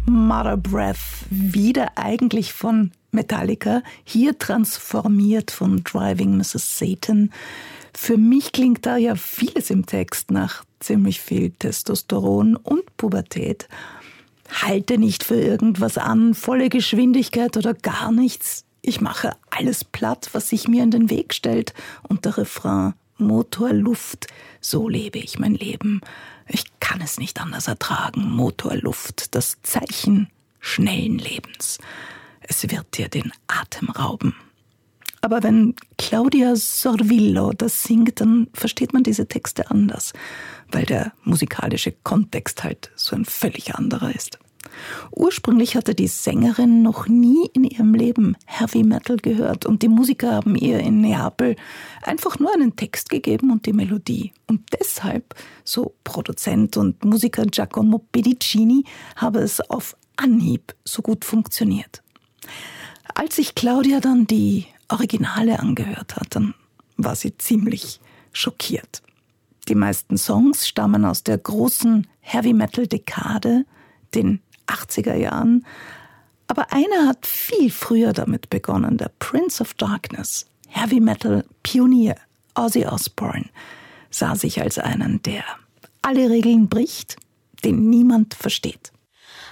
Mother Breath, wieder eigentlich von Metallica, hier transformiert von Driving Mrs. Satan. Für mich klingt da ja vieles im Text nach ziemlich viel Testosteron und Pubertät. Halte nicht für irgendwas an, volle Geschwindigkeit oder gar nichts. Ich mache alles platt, was sich mir in den Weg stellt. Und der Refrain, Motor, Luft, so lebe ich mein Leben. Ich kann es nicht anders ertragen, Motor, Luft, das Zeichen schnellen Lebens. Es wird dir den Atem rauben. Aber wenn Claudia Sorvillo das singt, dann versteht man diese Texte anders, weil der musikalische Kontext halt so ein völlig anderer ist. Ursprünglich hatte die Sängerin noch nie in ihrem Leben Heavy Metal gehört und die Musiker haben ihr in Neapel einfach nur einen Text gegeben und die Melodie. Und deshalb, so Produzent und Musiker Giacomo Pedicini, habe es auf Anhieb so gut funktioniert. Als sich Claudia dann die Originale angehört hat, dann war sie ziemlich schockiert. Die meisten Songs stammen aus der großen Heavy-Metal-Dekade, den 80er Jahren. Aber einer hat viel früher damit begonnen, der Prince of Darkness, Heavy-Metal-Pionier Ozzy Osbourne, sah sich als einen, der alle Regeln bricht, den niemand versteht.